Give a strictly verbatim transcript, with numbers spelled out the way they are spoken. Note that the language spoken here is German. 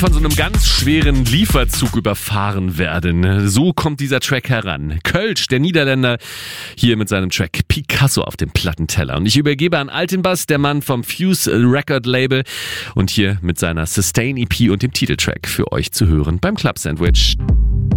von so einem ganz schweren Lieferzug überfahren werden. So kommt dieser Track heran. Kölsch, der Niederländer, hier mit seinem Track Picasso auf dem Plattenteller. Und ich übergebe an Altenbass, der Mann vom Fuse Record Label, und hier mit seiner Sustain E P und dem Titeltrack für euch zu hören beim Club Sandwich.